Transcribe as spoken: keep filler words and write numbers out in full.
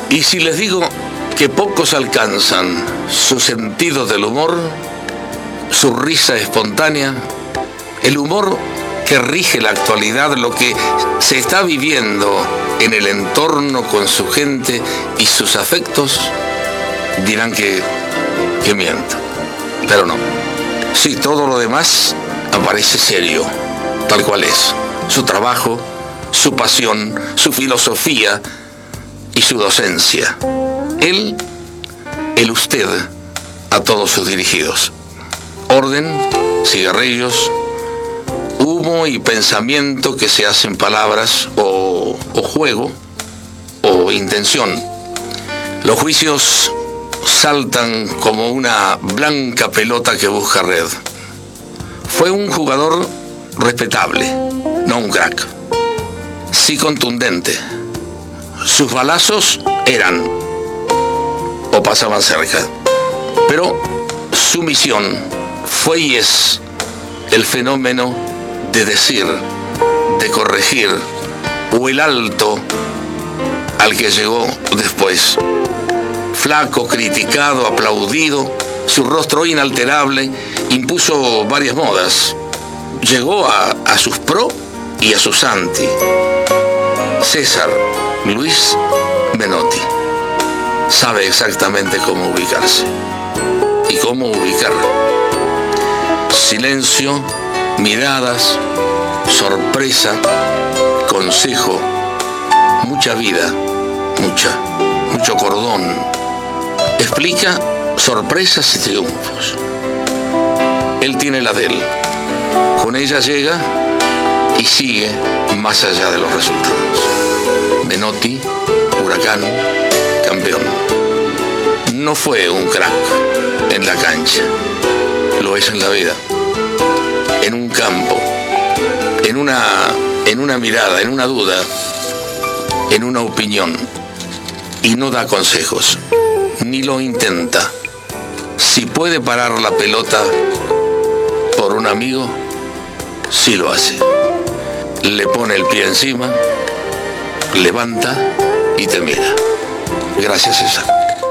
Y si les digo que pocos alcanzan su sentido del humor, su risa espontánea, el humor que rige la actualidad, lo que se está viviendo en el entorno con su gente y sus afectos, dirán que, que miento. Pero no. Sí, todo lo demás aparece serio, tal cual es. Su trabajo, su pasión, su filosofía y su docencia. Él, el usted, a todos sus dirigidos. Orden, cigarrillos, humo y pensamiento que se hacen palabras o, o juego o intención. Los juicios saltan como una blanca pelota que busca red. Fue un jugador respetable, no un crack. Sí contundente. Sus balazos eran o pasaban cerca. Pero su misión fue y es el fenómeno de decir, de corregir, o el alto al que llegó después. Flaco, criticado, aplaudido, su rostro inalterable impuso varias modas. Llegó a, a sus pro y a sus anti. César Luis Menotti sabe exactamente cómo ubicarse y cómo ubicar. Silencio, miradas, sorpresa, consejo, mucha vida, mucha, mucho cordón. Explica sorpresas y triunfos. Él tiene la de él. Con ella llega y sigue más allá de los resultados. Menotti, Huracán, campeón. No fue un crack en la cancha, lo es en la vida, en un campo, en una, en una mirada, en una duda, en una opinión, y no da consejos, ni lo intenta. Si puede parar la pelota por un amigo, sí lo hace. Le pone el pie encima, levanta y te mira. Gracias, César.